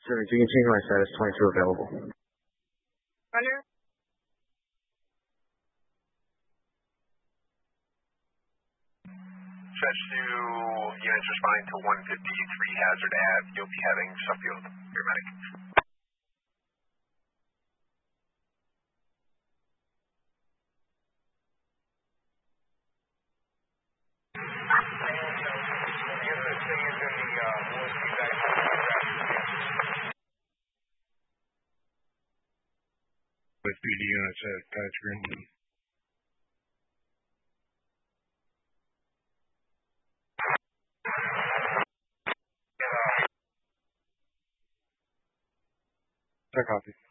Servant, you can change my status, 22 available. Runner? Stretch to units responding to 153 Hazard Ave. You'll be having Suffield paramedic. With PD units at Patch Green. Copy.